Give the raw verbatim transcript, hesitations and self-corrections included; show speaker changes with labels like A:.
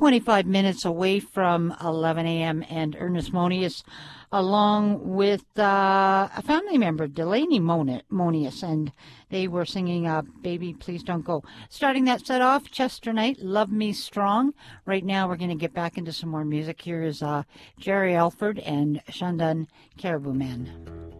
A: twenty-five minutes away from eleven a.m. and Ernest Monius, along with uh, a family member, Delaney Moni- Monius, and they were singing uh, Baby, Please Don't Go. Starting that set off, Chester Knight, Love Me Strong. Right now we're going to get back into some more music. Here is uh, Jerry Alford and Shandan Caribou Man.